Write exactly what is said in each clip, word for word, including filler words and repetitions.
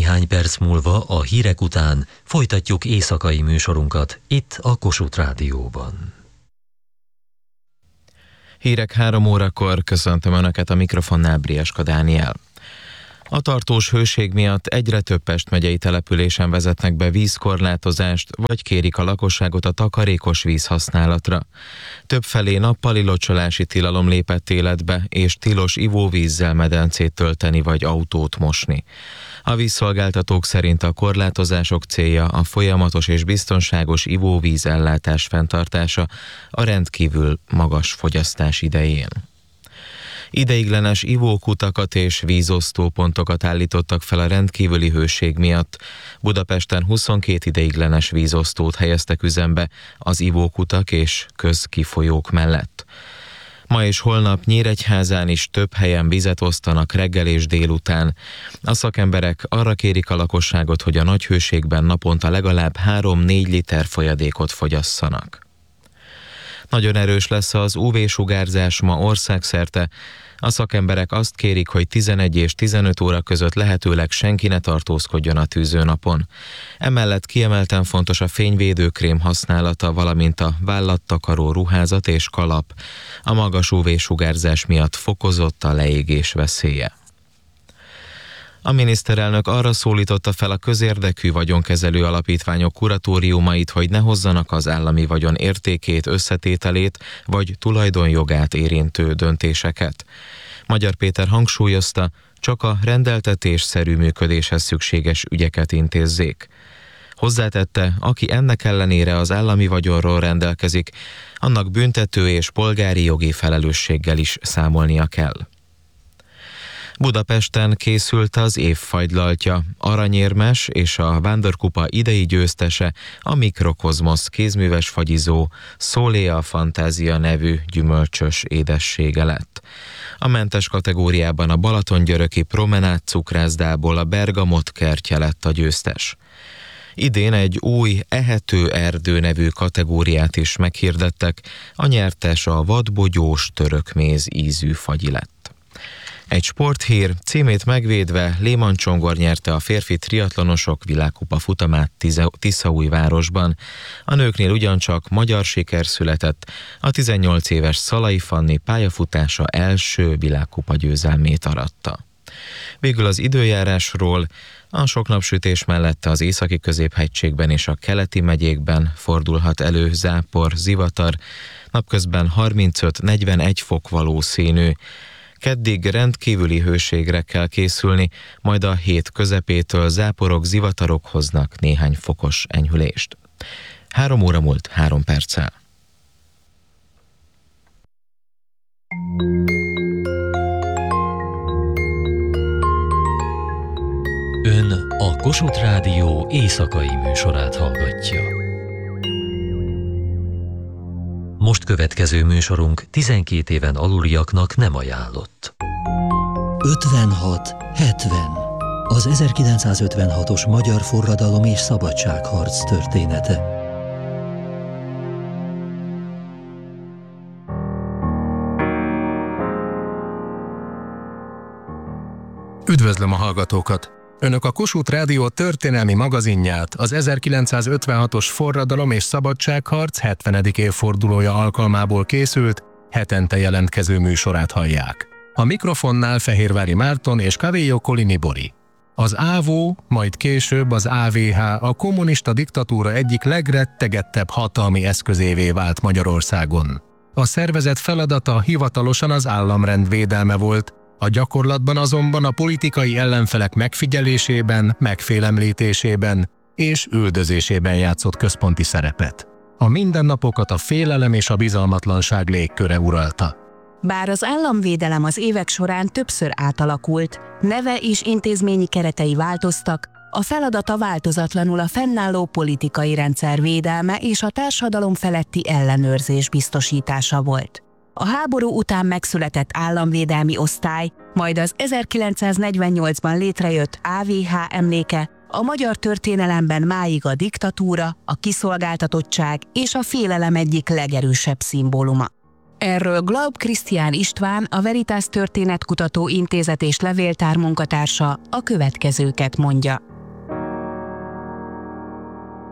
Néhány perc múlva a hírek után folytatjuk éjszakai műsorunkat itt a Kossuth Rádióban. Hírek három órakor, köszöntöm Önöket, a mikrofonnál Brieska Dániel. A tartós hőség miatt egyre több Pest megyei településen vezetnek be vízkorlátozást, vagy kérik a lakosságot a takarékos vízhasználatra. Többfelé nappali locsolási tilalom lépett életbe, és tilos ivóvízzel medencét tölteni vagy autót mosni. A vízszolgáltatók szerint a korlátozások célja a folyamatos és biztonságos ivóvíz ellátás fenntartása a rendkívül magas fogyasztás idején. Ideiglenes ivókutakat és vízosztópontokat állítottak fel a rendkívüli hőség miatt. Budapesten huszonkét ideiglenes vízosztót helyeztek üzembe az ivókutak és közkifolyók mellett. Ma és holnap Nyíregyházán is több helyen vizet osztanak reggel és délután. A szakemberek arra kérik a lakosságot, hogy a nagy hőségben naponta legalább három-négy liter folyadékot fogyasszanak. Nagyon erős lesz az ú vé-sugárzás ma országszerte. A szakemberek azt kérik, hogy tizenegy és tizenöt óra között lehetőleg senki ne tartózkodjon a tűzőnapon. Emellett kiemelten fontos a fényvédőkrém használata, valamint a vállattakaró ruházat és kalap. A magas ú vé-sugárzás miatt fokozott a leégés veszélye. A miniszterelnök arra szólította fel a közérdekű vagyonkezelő alapítványok kuratóriumait, hogy ne hozzanak az állami vagyon értékét, összetételét vagy tulajdonjogát érintő döntéseket. Magyar Péter hangsúlyozta, csak a rendeltetésszerű működéshez szükséges ügyeket intézzék. Hozzátette, aki ennek ellenére az állami vagyonról rendelkezik, annak büntető és polgári jogi felelősséggel is számolnia kell. Budapesten készült az év fagylaltja, aranyérmes és a Vándorkupa idei győztese, a Mikrokozmosz kézműves fagyizó Szóléa Fantázia nevű gyümölcsös édessége lett. A mentes kategóriában a Balatongyöröki Promenád cukrászdából a Bergamot kertje lett a győztes. Idén egy új ehető erdő nevű kategóriát is meghirdettek, a nyertes a vadbogyós törökméz ízű fagyi lett. Egy sporthír, címét megvédve Léman Csongor nyerte a férfi triatlonosok világkupa futamát Tiszaújvárosban. A nőknél ugyancsak magyar siker született, a tizennyolc éves Szalai Fanni pályafutása első világkupa győzelmét aratta. Végül az időjárásról: a sok napsütés mellett az északi középhegységben és a keleti megyékben fordulhat elő zápor, zivatar, napközben harmincöt-negyvenegy fok valószínű. Keddig rendkívüli hőségre kell készülni, majd a hét közepétől záporok, zivatarok hoznak néhány fokos enyhülést. Három óra múlt három perccel. Ön a Kossuth Rádió éjszakai műsorát hallgatja. Most következő műsorunk tizenkét éven aluliaknak nem ajánlott. ötvenhat hetven Az ezerkilencszázötvenhatos magyar forradalom és szabadságharc története. Üdvözlöm a hallgatókat! Önök a Kossuth Rádió történelmi magazinját, az ezerkilencszázötvenhatos forradalom és szabadságharc hetvenedik évfordulója alkalmából készült, hetente jelentkező műsorát hallják. A mikrofonnál Fehérvári Márton és Cavello Colini Bori. Az ÁVÓ, majd később az á vé há a kommunista diktatúra egyik legrettegettebb hatalmi eszközévé vált Magyarországon. A szervezet feladata hivatalosan az államrend védelme volt, a gyakorlatban azonban a politikai ellenfelek megfigyelésében, megfélemlítésében és üldözésében játszott központi szerepet. A mindennapokat a félelem és a bizalmatlanság légköre uralta. Bár az államvédelem az évek során többször átalakult, neve és intézményi keretei változtak, a feladata változatlanul a fennálló politikai rendszer védelme és a társadalom feletti ellenőrzés biztosítása volt. A háború után megszületett államvédelmi osztály, majd az ezerkilencszáznegyvennyolcban létrejött á vé há emléke a magyar történelemben máig a diktatúra, a kiszolgáltatottság és a félelem egyik legerősebb szimbóluma. Erről Glaub Krisztián István, a Veritas Történetkutató Intézet és Levéltár munkatársa a következőket mondja.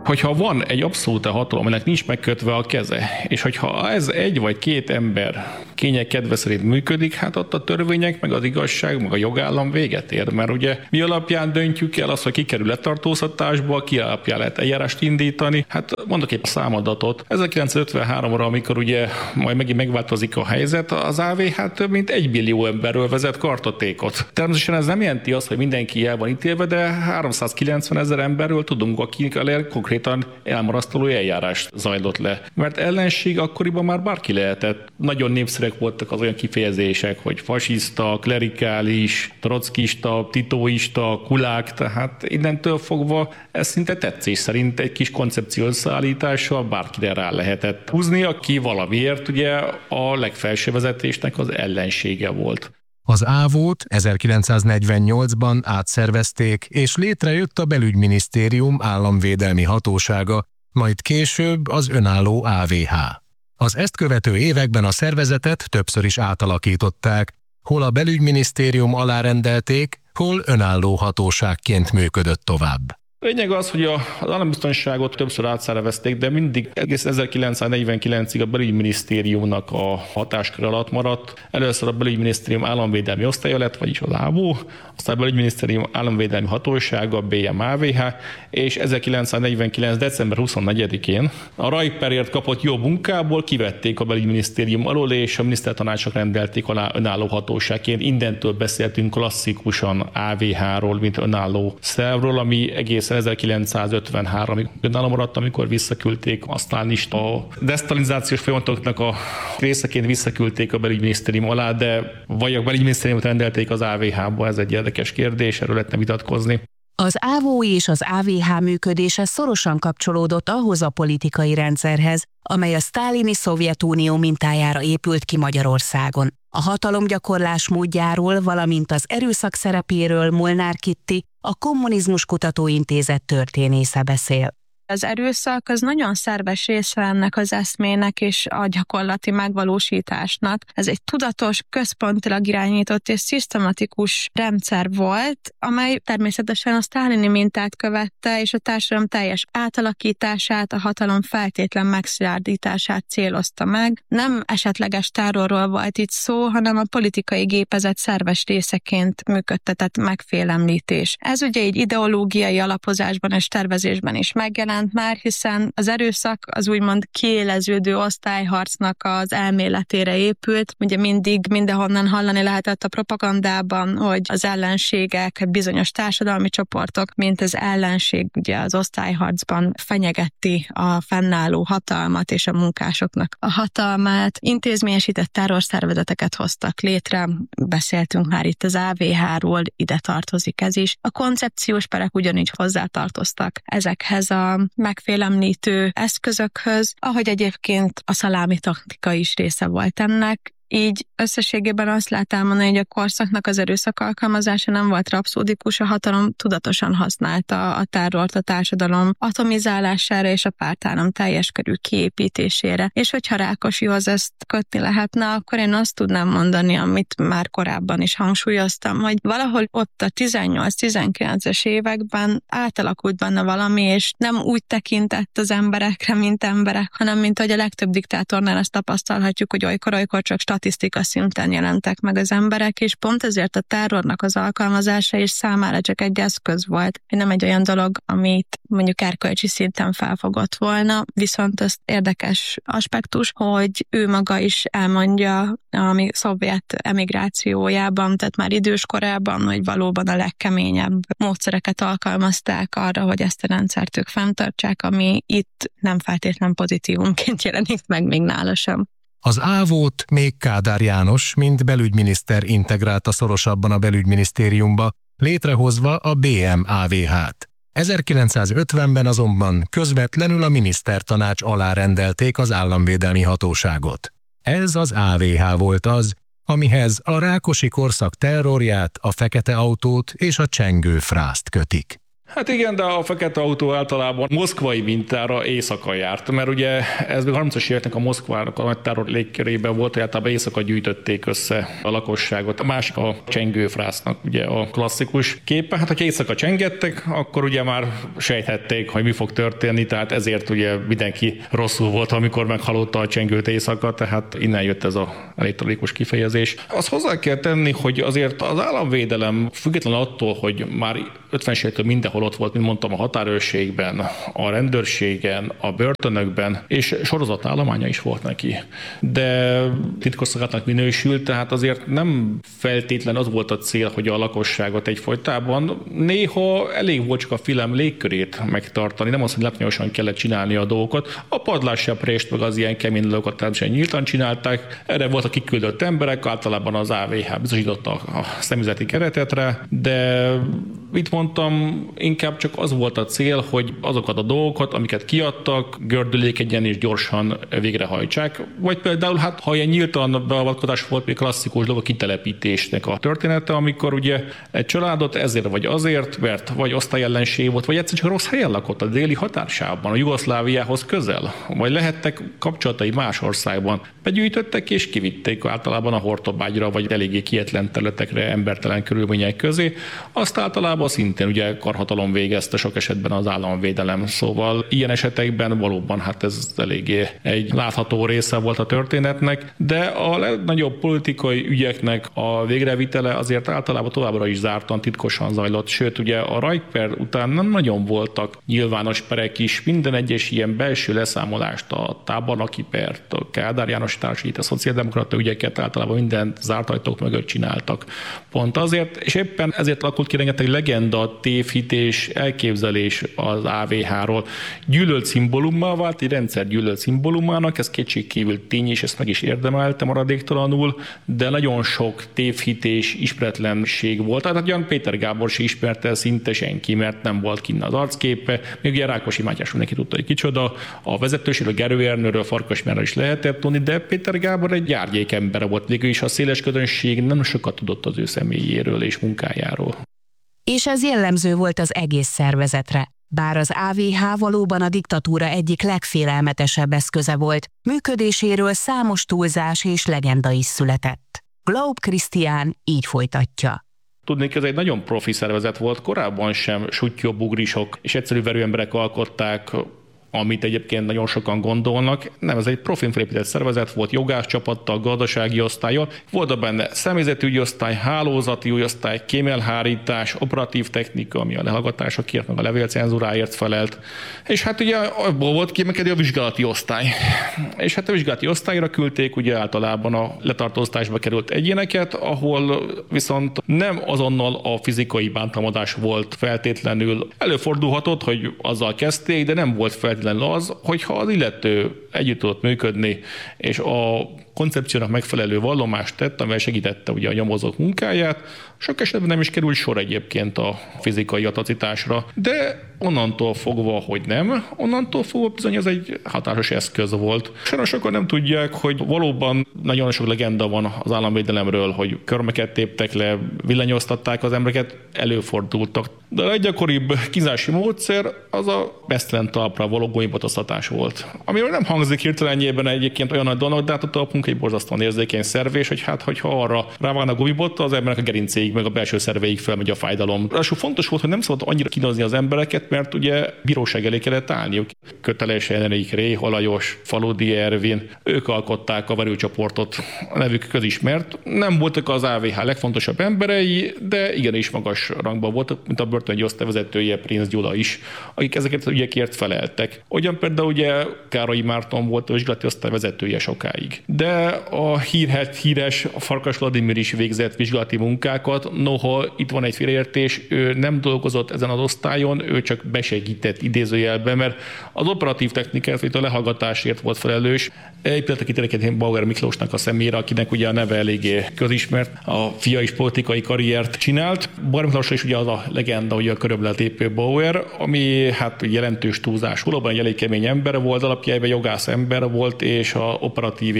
Hogyha van egy abszolút hatalom, aminek nincs megkötve a keze, és hogyha ez egy vagy két ember kények kedve szerint működik, hát ott a törvények, meg az igazság, meg a jogállam véget ér. Mert ugye mi alapján döntjük el azt, hogy ki kerül letartóztatásba, ki alapján lehet eljárást indítani. Hát mondok egy számadatot. ezerkilencszázötvenháromra, amikor ugye majd megint megváltozik a helyzet, az á vé há több mint egy millió emberről vezet kartotékot. Természetesen ez nem jelenti azt, hogy mindenki el van ítélve, de háromszázkilencven ezer emberről tudunk, akik elég konkrétan elmarasztaló eljárás zajlott le. Mert ellenség akkoriban már bárki lehetett. Nagyon népszerűek voltak az olyan kifejezések, hogy fasiszta, klerikális, trockista, titóista, kulák, tehát innentől fogva ez szinte tetszés szerint egy kis koncepció összeállítással bárkire rá lehetett húzni, aki valamiért ugye a legfelső vezetésnek az ellensége volt. Az ávót ezerkilencszáznegyvennyolcban átszervezték, és létrejött a Belügyminisztérium államvédelmi hatósága, majd később az önálló á vé há. Az ezt követő években a szervezetet többször is átalakították, hol a Belügyminisztérium alá rendelték, hol önálló hatóságként működött tovább. Lényeg az, hogy az állambiztonságot többször átszervezték, de mindig egész ezerkilencszáznegyvenkilencig a Belügyminisztériumnak a hatáskör alatt maradt. Először a Belügyminisztérium államvédelmi osztálya lett, vagyis az ávó, aztán a Belügyminisztérium államvédelmi hatósága, bé em á vé há, és ezerkilencszáznegyvenkilenc. december huszonnegyedikén a Rajperért kapott jó munkából kivették a Belügyminisztérium alól, és a minisztertanácsok rendelték alá önálló hatóságként. Innentől beszéltünk klasszikusan á vé há-ról, mint önálló szervről, ami egész ezerkilencszázötvenháromig önálló maradt, amikor visszaküldték, aztán is a desztalinizációs folyamatoknak a részeként visszaküldték a Belügyminisztérium alá, de vagy a Belügyminisztériumot rendelték az á vé há-ba, ez egy érdekes kérdés, erről lehetne vitatkozni. Az ávó és az á vé há működése szorosan kapcsolódott ahhoz a politikai rendszerhez, amely a sztálini Szovjetunió mintájára épült ki Magyarországon. A hatalomgyakorlás módjáról, valamint az erőszak szerepéről Molnár Kitti, a Kommunizmus Kutatóintézet történésze beszél. Az erőszak az nagyon szerves része ennek az eszmének és a gyakorlati megvalósításnak. Ez egy tudatos, központilag irányított és szisztematikus rendszer volt, amely természetesen a sztálini mintát követte, és a társadalom teljes átalakítását, a hatalom feltétlen megszilárdítását célozta meg. Nem esetleges terrorról volt itt szó, hanem a politikai gépezet szerves részeként működtetett megfélemlítés. Ez ugye egy ideológiai alapozásban és tervezésben is megjelent már, hiszen az erőszak az úgymond kiéleződő osztályharcnak az elméletére épült. Ugye mindig mindenhonnan hallani lehetett a propagandában, hogy az ellenségek, bizonyos társadalmi csoportok, mint az ellenség ugye az osztályharcban fenyegeti a fennálló hatalmat és a munkásoknak a hatalmát. Intézményesített terrorszervezeteket hoztak létre, beszéltünk már itt az á vé há-ról, ide tartozik ez is. A koncepciós perek ugyanígy hozzátartoztak ezekhez a megfélemlítő eszközökhöz, ahogy egyébként a szalámi taktika is része volt ennek. Így összességében azt lehet elmondani, hogy a korszaknak az erőszak alkalmazása nem volt rapszódikus, a hatalom tudatosan használta a terrort a társadalom atomizálására és a pártállam teljes körű kiépítésére. És hogyha Rákosihoz ezt kötni lehetne, akkor én azt tudnám mondani, amit már korábban is hangsúlyoztam, hogy valahol ott a tizennyolc-tizenkilences években átalakult benne valami, és nem úgy tekintett az emberekre, mint emberek, hanem mint hogy a legtöbb diktátornál azt tapasztalhatjuk, hogy olykor-olykor csak statisztika szinten jelentek meg az emberek, és pont ezért a terrornak az alkalmazása is számára csak egy eszköz volt. Nem egy olyan dolog, amit mondjuk erkölcsi szinten felfogott volna, viszont ez érdekes aspektus, hogy ő maga is elmondja a szovjet emigrációjában, tehát már idős korában, hogy valóban a legkeményebb módszereket alkalmazták arra, hogy ezt a rendszert ők fenntartsák, ami itt nem feltétlen pozitívumként jelenik meg még nála sem. Az ávót még Kádár János, mint belügyminiszter integrálta szorosabban a belügyminisztériumba, létrehozva a bé em á vé há-t. ezerkilencszázötvenben azonban közvetlenül a minisztertanács alá rendelték az államvédelmi hatóságot. Ez az á vé há volt az, amihez a Rákosi korszak terrorját, a fekete autót és a csengő frászt kötik. Hát igen, de a fekete autó általában moszkvai mintára éjszaka járt, mert ugye ez még a harmincas éveknek a Moszkvának a nagy terror légkörében volt, hogy általában éjszaka gyűjtötték össze a lakosságot. A másik a csengőfrásznak ugye a klasszikus képe. Hát, hogyha éjszaka csengettek, akkor ugye már sejthették, hogy mi fog történni, tehát ezért ugye mindenki rosszul volt, amikor meghallotta a csengőt éjszaka, tehát innen jött ez a elég tragikus kifejezés. Azt hozzá kell tenni, hogy azért az államvédelem függetlenül attól, hogy már ötvenes évektől mindenhol ott volt, mint mondtam, a határőrségben, a rendőrségen, a börtönökben, és sorozatállománya is volt neki. De titkosszolgálatnak minősült, tehát azért nem feltétlen az volt a cél, hogy a lakosságot egyfolytában néha elég volt csak a film légkörét megtartani, nem az, hogy látványosan kellett csinálni a dolgokat. A padlássepprést meg az ilyen kemény dolgokat természetesen nyíltan csinálták. Erre voltak kiküldött emberek, általában az á vé há biztosította a személyzeti keretetre, de itt mondtam, inkább csak az volt a cél, hogy azokat a dolgokat, amiket kiadtak, gördülékenyen és gyorsan végrehajtsák. Vagy például, hát ha ilyen nyíltan beavatkozás volt, még klasszikus dolog a kitelepítésnek a története, amikor ugye egy családot ezért vagy azért, mert vagy osztályellenség volt, vagy egyszerűen csak rossz helyen lakott a déli határsávban, a Jugoszláviához közel, vagy lehettek kapcsolatai más országban. Begyűjtöttek és kivitték általában a Hortobágyra, vagy eléggé kietlen területekre, embertelen körülmények közé. Azt általában szintén ugye karhatalom végezte, sok esetben az államvédelem. Szóval ilyen esetekben valóban hát ez eléggé egy látható része volt a történetnek, de a legnagyobb politikai ügyeknek a végrevitele azért általában továbbra is zártan, titkosan zajlott. Sőt, ugye a Reich-per után nem nagyon voltak nyilvános perek is, minden egyes ilyen belső leszámolást, a tábornoki pert, a Kádár János társait, a szociáldemokrata ügyeket általában mindent zárt ajtók mögött csináltak. Pont azért, és éppen ezért alakult ki rengeteg legenda, tévhités, elképzelés az á vé há-ról. Gyűlölt szimbólummal vált, egy rendszer gyűlölt szimbólumának, ez kétségkívül tény, és ezt meg is érdemelte maradéktalanul, de nagyon sok tévhités, ismeretlenség volt. Tehát Jan Péter Gábor se ismerte szinte senki, mert nem volt kinn az arcképe. Még ugye Rákosi Mátyás mindenki tudta, hogy kicsoda. A vezetőségről, Gerő Ernőről, Farkas Mihályról is lehetett tudni, de Péter Gábor egy árnyék ember volt. Végül is a széles közönség nem sokat tudott az ő személyéről és munkájáról. És ez jellemző volt az egész szervezetre. Bár az á vé há valóban a diktatúra egyik legfélelmetesebb eszköze volt, működéséről számos túlzás és legenda is született. Glaub Krisztián így folytatja. Tudni, ez egy nagyon profi szervezet volt, korábban sem suttyó bugrisok és egyszerű verőemberek alkották, amit egyébként nagyon sokan gondolnak. Nem, ez egy profin felépített szervezet volt, jogász csapattal, gazdasági osztállyal. Volt benne személyzetügyi osztály, hálózati osztály, kémelhárítás, operatív technika, ami a lehallgatásokért, meg a levélcenzúráért felelt. És hát ugye abból volt kiemelkedő a vizsgálati osztály. És hát a vizsgálati osztályra küldték ugye általában a letartóztatásba került egyéneket, ahol viszont nem azonnal a fizikai bántalmazás volt feltétlenül. Előfordulhatott, hogy azzal kezdték, de nem volt feltétlenül az, hogyha az illető együtt tudott működni, és a koncepciónak megfelelő vallomást tett, amivel segítette ugye a nyomozók munkáját, sok esetben nem is került sor egyébként a fizikai atrocitásra, de onnantól fogva, hogy nem, onnantól fogva bizony ez egy hatásos eszköz volt. Sajnos sokan nem tudják, hogy valóban nagyon sok legenda van az államvédelemről, hogy körmeket téptek le, villanyoztatták az embereket, előfordultak. De a leggyakoribb kínzási módszer az a mesztelen talpra való gumibotoztatás volt. Amiről nem hangzik hirtelenjében egyébként olyan nagy dolog, de hát a talpunk egy borzasztóan érzékeny szerv, és hogy hát, hogyha arra rávágna a gumibotta, az embernek a gerincéig, meg a belső szerveig felmegy a fájdalom. Ráadásul fontos volt, hogy nem szabad annyira kínozni az embereket, mert ugye bíróság elé kellett állniuk. Kötelesen Enrik Réh, Lajos, Faludi Ervin, ők alkották a verőcsoportot, a nevük közismert. Nem voltak az á vé há legfontosabb emberei, de igenis magas rangban voltak, mint a börtönögi osztályvezetője, Prinz Gyula is, akik ezeket az ügyekért feleltek. Ugyan például ugye Károly Márton volt a vizsgálati osztályvezetője sokáig. De a hírhet, híres Farkas Vladimir is végzett vizsgálati munkákat, noha itt van egy félreértés, ő nem dolgozott ezen az osztályon, ő csak besegített idézőjelben, mert az operatív technikát, vagy a lehallgatásért volt felelős. Egy pillanat kitérek Bauer Miklósnak a személyre, akinek ugye a neve eléggé közismert, a fia is politikai karriert csinált. Bauer Miklós is ugye az a legenda, hogy a körömre lépő Bauer, ami hát jelentős túlzás. Valóban egy elég kemény ember volt, alapjában jogász ember volt, és a operatív és nyilván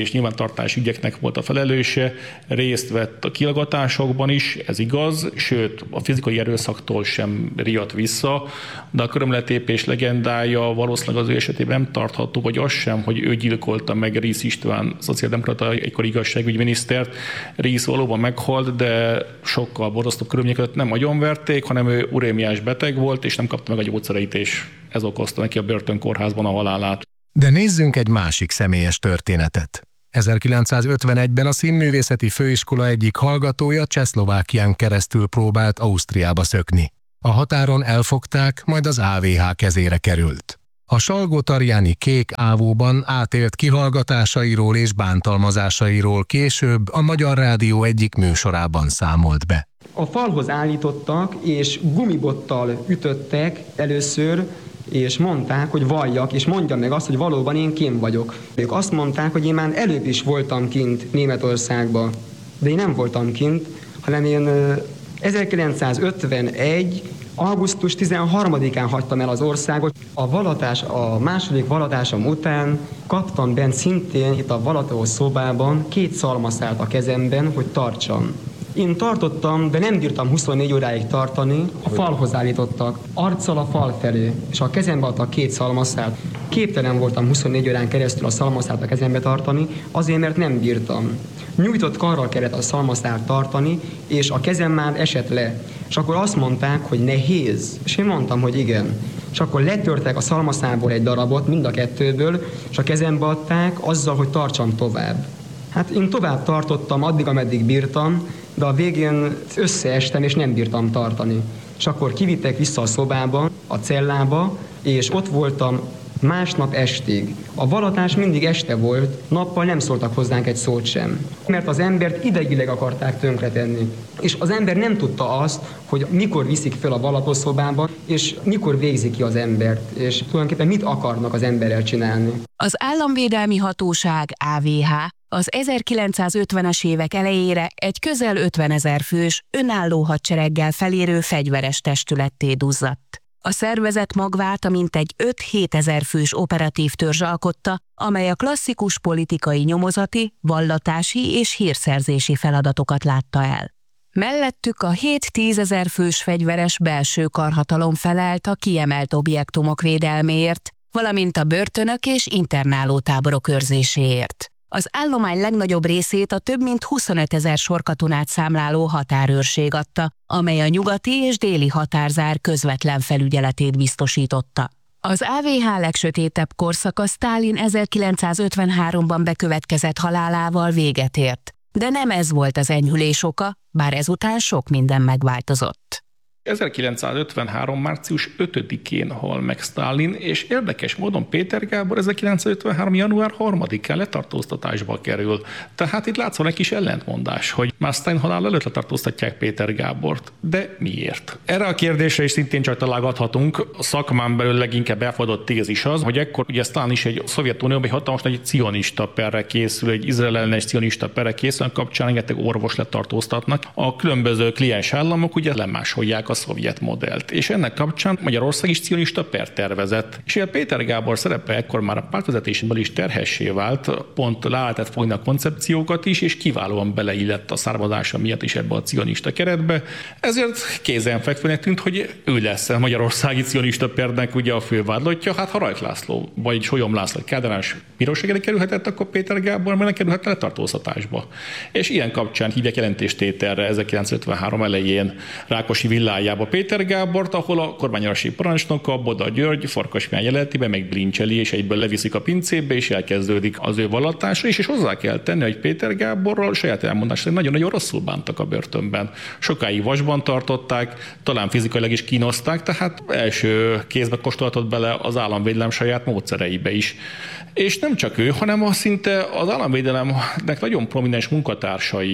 titoktartási ügyeknek volt a felelőse, részt vett a kihallgatásokban is, ez igaz, sőt a fizikai erőszaktól sem riadt vissza, de a körömletépés legendája valószínűleg az ő esetében nem tartható, vagy az sem, hogy ő gyilkolta meg Riesz István, szociáldemokrata egykor igazságügyminisztert. Riesz valóban meghalt, de sokkal borzasztóbb körülmények között nem agyonverték, hanem ő urémiás beteg volt, és nem kapta meg a gyógyszereit, és ez okozta neki a börtönkórházban a halálát. De nézzünk egy másik személyes történetet. ezerkilencszázötvenegyben a Színművészeti Főiskola egyik hallgatója Csehszlovákián keresztül próbált Ausztriába szökni. A határon elfogták, majd az á vé há kezére került. A salgótarjáni Kék Ávóban átélt kihallgatásairól és bántalmazásairól később a Magyar Rádió egyik műsorában számolt be. A falhoz állítottak, és gumibottal ütöttek először, és mondták, hogy valljak, és mondjam meg azt, hogy valóban én kint vagyok. Ők azt mondták, hogy én már előbb is voltam kint Németországban, de én nem voltam kint, hanem én ezerkilencszázötvenegy. augusztus tizenharmadikán hagytam el az országot. A vallatás, a második vallatásom után kaptam bent szintén itt a vallató szobában két szalmaszált a kezemben, hogy tartsam. Én tartottam, de nem bírtam huszonnégy óráig tartani, a falhoz állítottak, arccal a fal felé, és a kezembe adtak két szalmaszált. Képtelen voltam huszonnégy órán keresztül a szalmaszált a kezembe tartani, azért, mert nem bírtam. Nyújtott karral kellett a szalmaszált tartani, és a kezem már esett le. És akkor azt mondták, hogy nehéz, és én mondtam, hogy igen. És akkor letörtek a szalmaszálból egy darabot, mind a kettőből, és a kezembe adták azzal, hogy tartsam tovább. Hát én tovább tartottam addig, ameddig bírtam, de a végén összeestem, és nem bírtam tartani. És akkor kivittek vissza a szobába, a cellába, és ott voltam másnap estig. A vallatás mindig este volt, nappal nem szóltak hozzánk egy szót sem. Mert az embert idegileg akarták tönkretenni. És az ember nem tudta azt, hogy mikor viszik fel a vallatószobába, és mikor végzik ki az embert, és tulajdonképpen mit akarnak az emberrel csinálni. Az Államvédelmi Hatóság á vé há az ezerkilencszázötvenes évek elejére egy közel ötvenezer fős, önálló hadsereggel felérő fegyveres testületté duzzadt. A szervezet magvát a mintegy öt-hétezer fős operatív törzs alkotta, amely a klasszikus politikai nyomozati, vallatási és hírszerzési feladatokat látta el. Mellettük a hét-tízezer fős fegyveres belső karhatalom felelt a kiemelt objektumok védelméért, valamint a börtönök és internálótáborok őrzéséért. Az állomány legnagyobb részét a több mint huszonötezer sorkatonát számláló határőrség adta, amely a nyugati és déli határzár közvetlen felügyeletét biztosította. Az á vé há legsötétebb korszaka Sztálin ezerkilencszázötvenháromban bekövetkezett halálával véget ért, de nem ez volt az enyhülés oka, bár ezután sok minden megváltozott. ezerkilencszázötvenhárom. március ötödikén hal meg Sztálin, és érdekes módon Péter Gábor ezerkilencszázötvenhárom. január harmadikán letartóztatásba kerül. Tehát itt látszol egy kis ellentmondás, hogy már Sztálin halál előtt letartóztatják Péter Gábort. De miért? Erre a kérdésre is szintén csak találgathatunk. A szakmán belül leginkább elfogadott tézis az, hogy ekkor ugye Sztálin is egy Szovjetunióban egy hatalmas nagy cionista perre készül, egy izrael ellenes cionista perre készül, kapcsán rengeteg orvos letartóztatnak. A különböző kliens államok ugye lemásolják a szovjet modellt. És ennek kapcsán Magyarország is cionista per tervezett. És ugye Péter Gábor szerepe ekkor már a pártvezetésből is terhessé vált, pont le lehetett fogni a koncepciókat is, és kiválóan beleillett a származása miatt is ebbe a cionista keretbe. Ezért kézenfekvőnek tűnt, hogy ő lesz a magyarországi cionista pernek ugye a fővádlottja. Hát ha Rajk László vagy Solyom László Kádárás bíróságra kerülhetett, akkor Péter Gábor meg kerülhetne letartóztatásba. És ilyen kapcsán hívják jelentéstételre ezerkilencszázötvenhárom elején Rákosi villájába Péter Gábort, ahol a kormányőrség parancsnoka, Boda György Farkas Mihály jelenetében megblincselé, és egyből leviszik a pincébe, és elkezdődik az ő vallatása is, és hozzá kell tenni, hogy Péter Gáborral saját elmondás szerint nagyon-nagyon rosszul bántak a börtönben. Sokáig vasban tartották, talán fizikailag is kínozták, tehát első kézbe kóstolhatott bele az államvédelem saját módszereibe is. És nem csak ő, hanem a szinte az államvédelemnek nagyon prominens munkatársai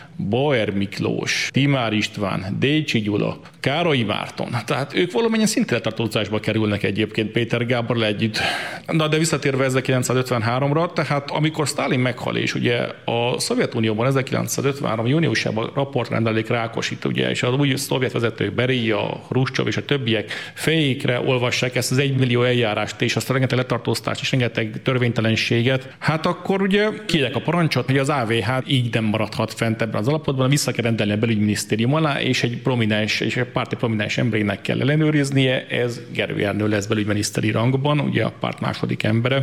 Bauer Miklós, Timár István, Décsi Gyula, Károly Márton. Tehát ők valamennyien szinte letartóztatásba kerülnek egyébként Péter Gáborral együtt. Na de visszatérve ezerkilencszázötvenháromra, tehát amikor Sztálin meghal, és ugye a Szovjetunióban ezerkilencszázötvenhárom júniusában raportrendelik Rákosit, ugye, és az új szovjet vezetők, Beria, Hruscsov és a többiek fejékre olvassák ezt az egymillió eljárást, és azt a rengeteg letartóztást és rengeteg törvénytelenséget, hát akkor ugye kiadják a parancsot, hogy az á vé há így nem maradhat fent ebben az alapotban, vissza kell rendelni a belügyminisztérium alá, és egy prominens, és egy párti prominens emberének kell ellenőriznie, ez Gerő Ernő lesz belügyminiszteri rangban, ugye a párt második embere.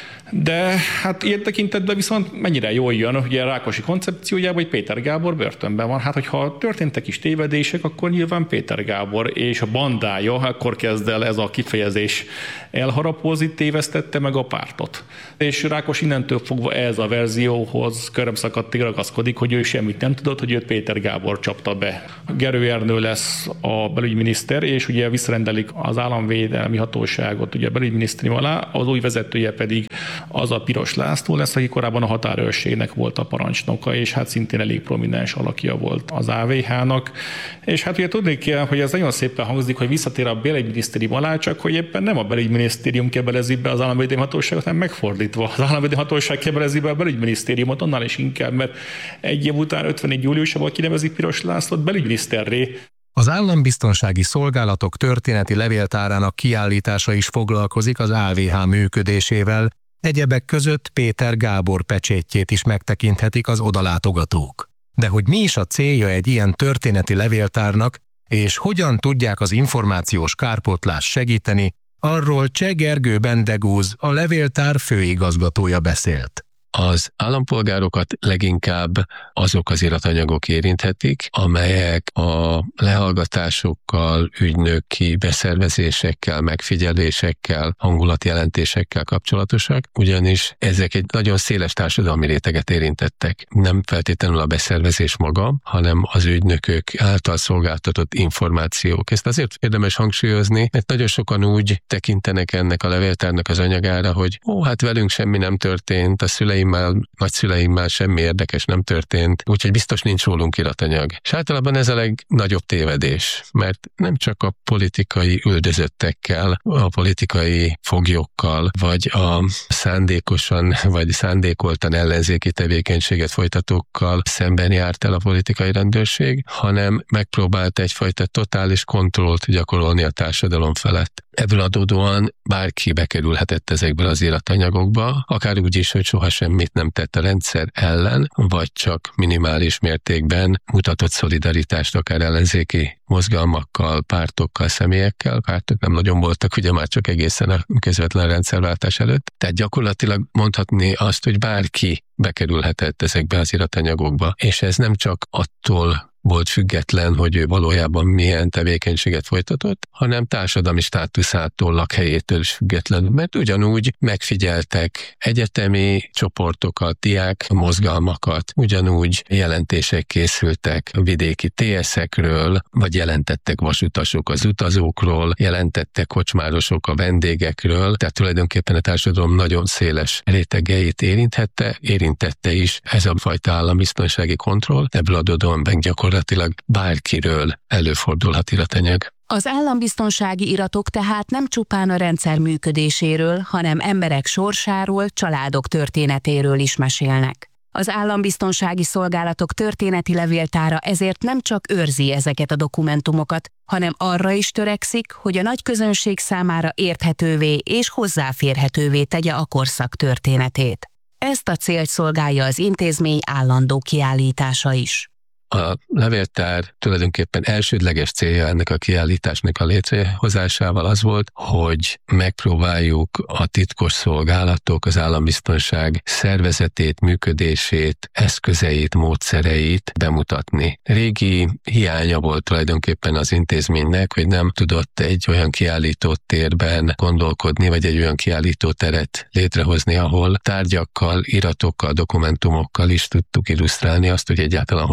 De hát ilyen tekintetben viszont mennyire jól jön, ugye Rákosi koncepciójában, hogy Péter Gábor börtönben van. Hát, hogyha történtek is tévedések, akkor nyilván Péter Gábor és a bandája, akkor kezd el ez a kifejezés elharapozni, tévesztette meg a pártot. És Rákos innentől fogva ez a verzióhoz körömszakadtig ragaszkodik, hogy ő semmit nem tudott, hogy őt Péter Gábor csapta be. Gerő Ernő lesz a belügyminiszter, és ugye visszarendelik az államvédelmi hatóságot ugye a belügyminisztérium alá, az új vezetője pedig az a Piros László lesz, aki korábban a határőrségnek volt a parancsnoka, és hát szintén elég prominens alakja volt az á vé há-nak. És hát ugye tudni kell, hogy ez nagyon szépen hangzik, hogy visszatér a belügyminisztérium alá, csak hogy éppen nem a belügyminisztérium kebelezi be az államvédelmi hatóságot, hanem megfordítva. Az államvédelmi hatóság kebelezi be a belügyminisztériumot, annál is inkább, mert egy év után ötvenegy júliusában kinevezik Piros Lászlót belügyminiszterré. Az Állambiztonsági Szolgálatok történeti levéltárának kiállítása is foglalkozik az á vé há működésével, egyebek között Péter Gábor pecsétjét is megtekinthetik az odalátogatók. De hogy mi is a célja egy ilyen történeti levéltárnak, és hogyan tudják az információs kárpótlást segíteni, arról Cseh Gergő Bendegúz, a levéltár főigazgatója beszélt. Az állampolgárokat leginkább azok az iratanyagok érinthetik, amelyek a lehallgatásokkal, ügynöki beszervezésekkel, megfigyelésekkel, hangulatjelentésekkel kapcsolatosak, ugyanis ezek egy nagyon széles társadalmi réteget érintettek. Nem feltétlenül a beszervezés maga, hanem az ügynökök által szolgáltatott információk. Ezt azért érdemes hangsúlyozni, mert nagyon sokan úgy tekintenek ennek a levéltárnak az anyagára, hogy ó, hát velünk semmi nem történt, a szüleimmel, nagyszüleimmel semmi érdekes nem történt, úgyhogy biztos nincs rólunk iratanyag. És általában ez a legnagyobb tévedés, mert nem csak a politikai üldözöttekkel, a politikai foglyokkal, vagy a szándékosan, vagy szándékoltan ellenzéki tevékenységet folytatókkal szemben járt el a politikai rendőrség, hanem megpróbált egyfajta totális kontrollt gyakorolni a társadalom felett. Ebből adódóan bárki bekerülhetett ezekből az iratanyagokba, akár úgy is, hogy soha semmit nem tett a rendszer ellen, vagy csak minimális mértékben mutatott szolidaritást akár ellenzéki mozgalmakkal, pártokkal, személyekkel. Pártok nem nagyon voltak, ugye már csak egészen a közvetlen rendszerváltás előtt. Tehát gyakorlatilag mondhatni azt, hogy bárki bekerülhetett ezekbe az iratanyagokba, és ez nem csak attól volt független, hogy ő valójában milyen tevékenységet folytatott, hanem társadalmi státuszától, lakhelyétől is függetlenül, mert ugyanúgy megfigyeltek egyetemi csoportokat, diák mozgalmakat, ugyanúgy jelentések készültek vidéki té eszekről, vagy jelentettek vasutasok az utazókról, jelentettek kocsmárosok a vendégekről, tehát tulajdonképpen a társadalom nagyon széles rétegeit érinthette, érintette is ez a fajta állambiztonsági kontroll, ebből adódóan gyakorlatilag bárkiről előfordulhat iratanyag. Az állambiztonsági iratok tehát nem csupán a rendszer működéséről, hanem emberek sorsáról, családok történetéről is mesélnek. Az állambiztonsági szolgálatok történeti levéltára ezért nem csak őrzi ezeket a dokumentumokat, hanem arra is törekszik, hogy a nagy közönség számára érthetővé és hozzáférhetővé tegye a korszak történetét. Ezt a célt szolgálja az intézmény állandó kiállítása is. A levéltár tulajdonképpen elsődleges célja ennek a kiállításnak a létrehozásával az volt, hogy megpróbáljuk a titkos szolgálatok, az állambiztonság szervezetét, működését, eszközeit, módszereit bemutatni. Régi hiánya volt tulajdonképpen az intézménynek, hogy nem tudott egy olyan kiállító térben gondolkodni, vagy egy olyan kiállító teret létrehozni, ahol tárgyakkal, iratokkal, dokumentumokkal is tudtuk illusztrálni azt, hogy egyáltalán hogy működött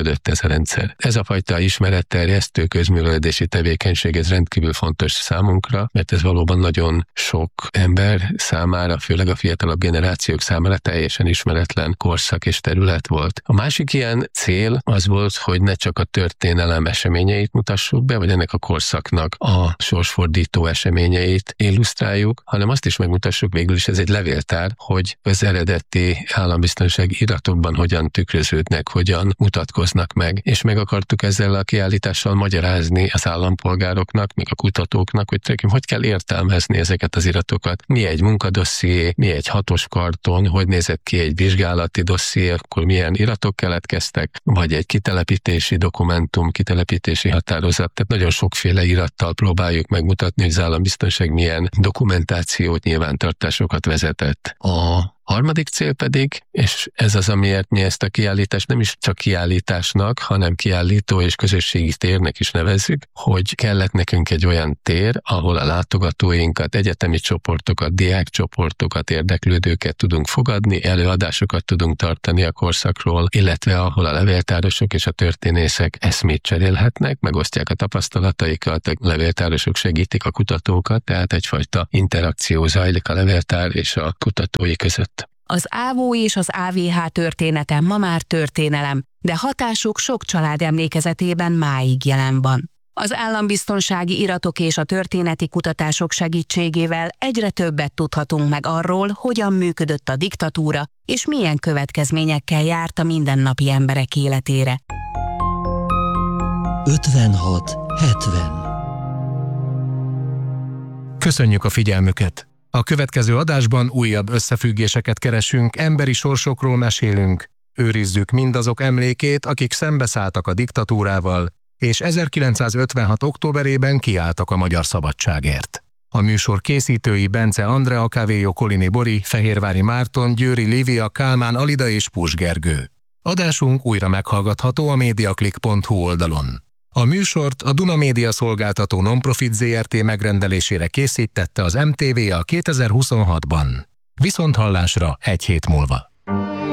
működött ez a rendszer. Ez a fajta ismeretterjesztő közművelődési tevékenység, ez rendkívül fontos számunkra, mert ez valóban nagyon sok ember számára, főleg a fiatalabb generációk számára teljesen ismeretlen korszak és terület volt. A másik ilyen cél az volt, hogy ne csak a történelem eseményeit mutassuk be, vagy ennek a korszaknak a sorsfordító eseményeit illusztráljuk, hanem azt is megmutassuk, végül is ez egy levéltár, hogy az eredeti állambiztonsági iratokban hogyan tükröződnek, hogyan mutatkoznak meg, és meg akartuk ezzel a kiállítással magyarázni az állampolgároknak, meg a kutatóknak, hogy tulajdonképpen hogy kell értelmezni ezeket az iratokat. Mi egy munkadosszié, mi egy hatos karton, hogy nézett ki egy vizsgálati dosszié, akkor milyen iratok keletkeztek, vagy egy kitelepítési dokumentum, kitelepítési határozat. Tehát nagyon sokféle irattal próbáljuk megmutatni, hogy az állambiztonság milyen dokumentációt, nyilvántartásokat vezetett. A harmadik cél pedig, és ez az, amiért mi ezt a kiállítást nem is csak kiállításnak, hanem kiállító és közösségi térnek is nevezzük, hogy kellett nekünk egy olyan tér, ahol a látogatóinkat, egyetemi csoportokat, diákcsoportokat, érdeklődőket tudunk fogadni, előadásokat tudunk tartani a korszakról, illetve ahol a levéltárosok és a történészek eszmét cserélhetnek, megosztják a tapasztalataikat, a levéltárosok segítik a kutatókat, tehát egyfajta interakció zajlik a levéltár és a kutatói között. Az ávó és az á vé há története ma már történelem, de hatásuk sok család emlékezetében máig jelen van. Az állambiztonsági iratok és a történeti kutatások segítségével egyre többet tudhatunk meg arról, hogyan működött a diktatúra, és milyen következményekkel járt a mindennapi emberek életére. ötvenhat hetven Köszönjük a figyelmüket! A következő adásban újabb összefüggéseket keresünk, emberi sorsokról mesélünk, őrizzük mindazok emlékét, akik szembeszálltak a diktatúrával, és ezerkilencszázötvenhat októberében kiálltak a magyar szabadságért. A műsor készítői Bence Andrea, Kávéjó Kolini Bori, Fehérvári Márton, Győri Lívia, Kálmán Alida és Pus Gergő. Adásunk újra meghallgatható a mediaclick pont hu oldalon. A műsort a Duna Média Szolgáltató Nonprofit zé er té megrendelésére készítette az em té vé a kétezer-huszonhatban. Viszonthallásra egy hét múlva.